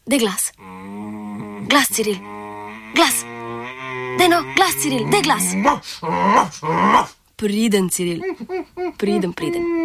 Dej glas. Glas, Ciril. Glas. Dej no, glas, Ciril, dej glas. Priden, Ciril. Priden.